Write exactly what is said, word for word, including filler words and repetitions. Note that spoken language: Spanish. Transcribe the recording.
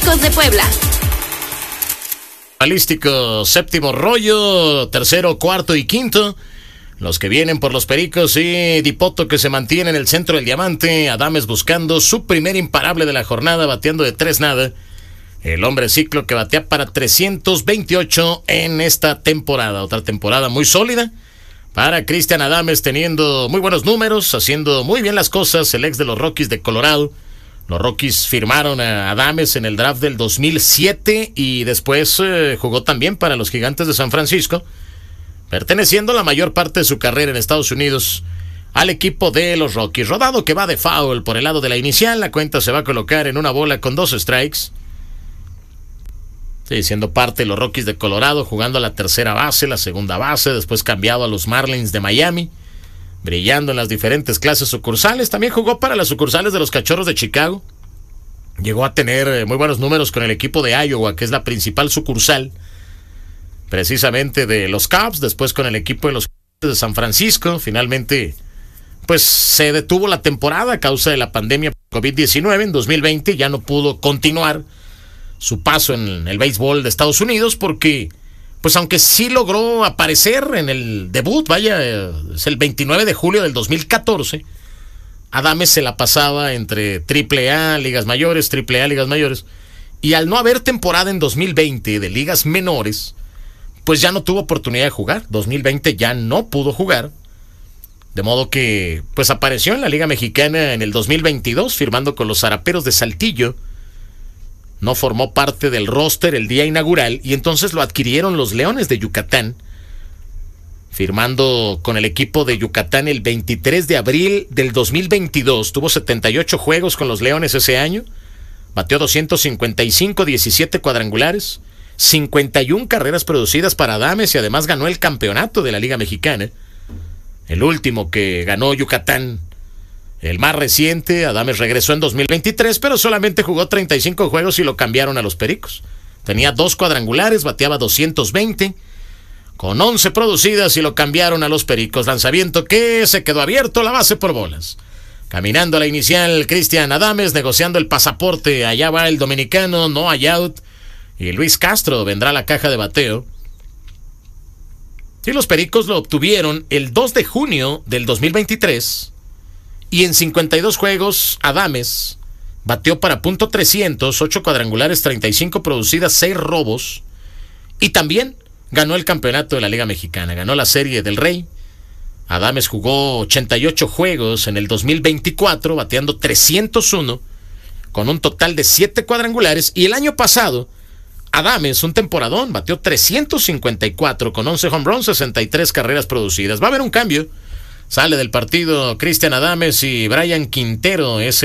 Pericos de Puebla. Balístico, séptimo rollo, tercero, cuarto y quinto. Los que vienen por los Pericos y Dipoto, que se mantiene en el centro del diamante. Adames buscando su primer imparable de la jornada, bateando de tres nada. El hombre ciclo que batea para trescientos veintiocho en esta temporada. Otra temporada muy sólida para Cristian Adames, teniendo muy buenos números, haciendo muy bien las cosas. El ex de los Rockies de Colorado. Los Rockies firmaron a Adames en el draft del dos mil siete y después eh, jugó también para los Gigantes de San Francisco, perteneciendo la mayor parte de su carrera en Estados Unidos al equipo de los Rockies. Rodado que va de foul por el lado de la inicial, la cuenta se va a colocar en una bola con dos strikes. Sí, siendo parte de los Rockies de Colorado, jugando a la tercera base, la segunda base, después cambiado a los Marlins de Miami, brillando en las diferentes clases sucursales. También jugó para las sucursales de los Cachorros de Chicago. Llegó a tener muy buenos números con el equipo de Iowa, que es la principal sucursal precisamente de los Cubs. Después con el equipo de los de San Francisco. Finalmente, pues se detuvo la temporada a causa de la pandemia COVID diecinueve. En dos mil veinte ya no pudo continuar su paso en el béisbol de Estados Unidos porque, pues aunque sí logró aparecer en el debut, vaya, es el veintinueve de julio del dos mil catorce, Adames se la pasaba entre triple A, ligas mayores, triple A, ligas mayores, y al no haber temporada en dos mil veinte de ligas menores, pues ya no tuvo oportunidad de jugar. dos mil veinte ya no pudo jugar, de modo que pues apareció en la Liga Mexicana en el dos mil veintidós, firmando con los Zaraperos de Saltillo. No formó parte del roster el día inaugural y entonces lo adquirieron los Leones de Yucatán, firmando con el equipo de Yucatán el veintitrés de abril del dos mil veintidós. Tuvo setenta y ocho juegos con los Leones ese año, bateó doscientos cincuenta y cinco, diecisiete cuadrangulares, cincuenta y una carreras producidas para Adames y además ganó el campeonato de la Liga Mexicana, el último que ganó Yucatán. El más reciente, Adames regresó en dos mil veintitrés, pero solamente jugó treinta y cinco juegos y lo cambiaron a los Pericos. Tenía dos cuadrangulares, bateaba doscientos veinte, con once producidas y lo cambiaron a los Pericos. Lanzamiento que se quedó abierto, la base por bolas. Caminando a la inicial, Cristian Adames negociando el pasaporte. Allá va el dominicano, no hay out. Y Luis Castro vendrá a la caja de bateo. Y los Pericos lo obtuvieron el dos de junio del dos mil veintitrés. Y en cincuenta y dos juegos, Adames bateó para punto trescientos, ocho cuadrangulares, treinta y cinco producidas, seis robos. Y también ganó el campeonato de la Liga Mexicana, ganó la Serie del Rey. Adames jugó ochenta y ocho juegos en el dos mil veinticuatro, bateando trescientos uno, con un total de siete cuadrangulares. Y el año pasado, Adames, un temporadón, bateó trescientos cincuenta y cuatro, con once home runs, sesenta y tres carreras producidas. Va a haber un cambio. Sale del partido Cristian Adames y Brian Quintero es